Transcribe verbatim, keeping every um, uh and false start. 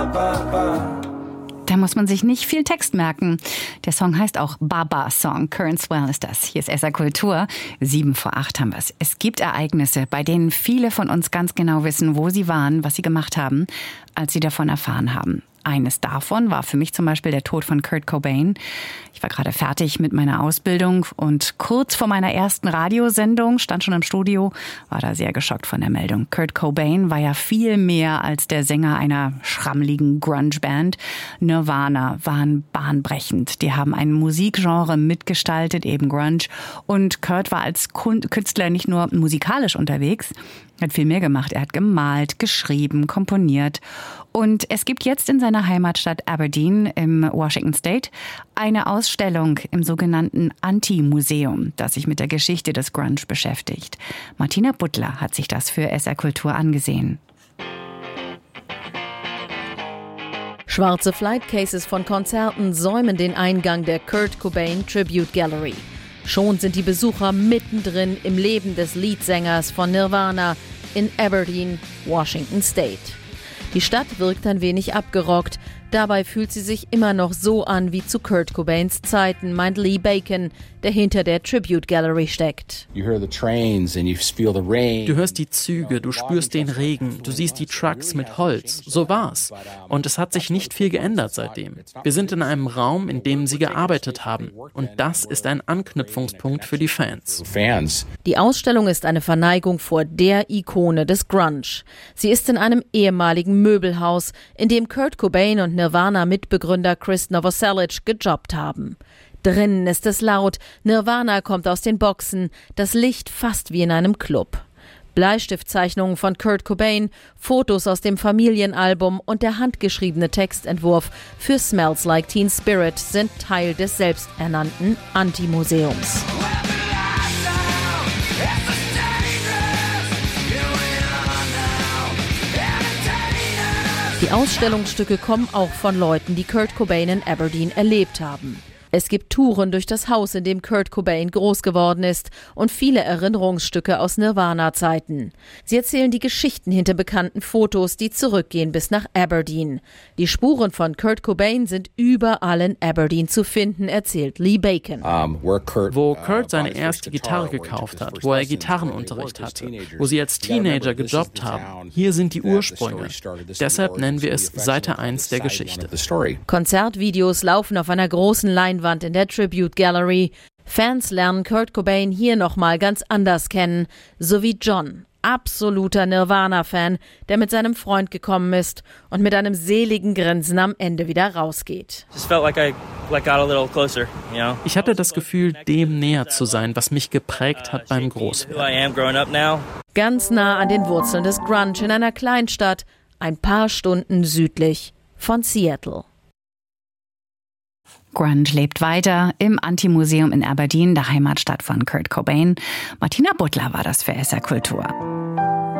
Da muss man sich nicht viel Text merken. Der Song heißt auch Baba Song. Current Swell ist das. Hier ist S R Kultur. Sieben vor acht haben wir es. Es gibt Ereignisse, bei denen viele von uns ganz genau wissen, wo sie waren, was sie gemacht haben, als sie davon erfahren haben. Eines davon war für mich zum Beispiel der Tod von Kurt Cobain. Ich war gerade fertig mit meiner Ausbildung und kurz vor meiner ersten Radiosendung, stand schon im Studio, war da sehr geschockt von der Meldung. Kurt Cobain war ja viel mehr als der Sänger einer schrammligen Grunge-Band. Nirvana waren bahnbrechend. Die haben ein Musikgenre mitgestaltet, eben Grunge. Und Kurt war als Künstler nicht nur musikalisch unterwegs, er hat viel mehr gemacht. Er hat gemalt, geschrieben, komponiert. Und es gibt jetzt in seiner Heimatstadt Aberdeen im Washington State eine Ausstellung im sogenannten Anti-Museum, das sich mit der Geschichte des Grunge beschäftigt. Martina Butler hat sich das für S R Kultur angesehen. Schwarze Flightcases von Konzerten säumen den Eingang der Kurt Cobain Tribute Gallery. Schon sind die Besucher mittendrin im Leben des Leadsängers von Nirvana in Aberdeen, Washington State. Die Stadt wirkt ein wenig abgerockt. Dabei fühlt sie sich immer noch so an wie zu Kurt Cobains Zeiten, meint Lee Bacon, der hinter der Tribute Gallery steckt. Du hörst die Züge, du spürst den Regen, du siehst die Trucks mit Holz. So war's. Und es hat sich nicht viel geändert seitdem. Wir sind in einem Raum, in dem sie gearbeitet haben. Und das ist ein Anknüpfungspunkt für die Fans. Die Ausstellung ist eine Verneigung vor der Ikone des Grunge. Sie ist in einem ehemaligen Möbelhaus, in dem Kurt Cobain und Nirvana-Mitbegründer Chris Novoselic gejobbt haben. Drinnen ist es laut, Nirvana kommt aus den Boxen, das Licht fast wie in einem Club. Bleistiftzeichnungen von Kurt Cobain, Fotos aus dem Familienalbum und der handgeschriebene Textentwurf für Smells Like Teen Spirit sind Teil des selbsternannten Anti-Museums. Die Ausstellungsstücke kommen auch von Leuten, die Kurt Cobain in Aberdeen erlebt haben. Es gibt Touren durch das Haus, in dem Kurt Cobain groß geworden ist und viele Erinnerungsstücke aus Nirvana-Zeiten. Sie erzählen die Geschichten hinter bekannten Fotos, die zurückgehen bis nach Aberdeen. Die Spuren von Kurt Cobain sind überall in Aberdeen zu finden, erzählt Lee Bacon. Wo Kurt seine erste Gitarre gekauft hat, wo er Gitarrenunterricht hatte, wo sie als Teenager gejobbt haben. Hier sind die Ursprünge. Deshalb nennen wir es Seite eins der Geschichte. Konzertvideos laufen auf einer großen Leinwand in der Tribute Gallery. Fans lernen Kurt Cobain hier nochmal ganz anders kennen, sowie John, absoluter Nirvana-Fan, der mit seinem Freund gekommen ist und mit einem seligen Grinsen am Ende wieder rausgeht. Ich hatte das Gefühl, dem näher zu sein, was mich geprägt hat beim Großwerden. Ganz nah an den Wurzeln des Grunge in einer Kleinstadt, ein paar Stunden südlich von Seattle. Grunge lebt weiter im Anti-Museum in Aberdeen, der Heimatstadt von Kurt Cobain. Martina Butler war das für S R Kultur.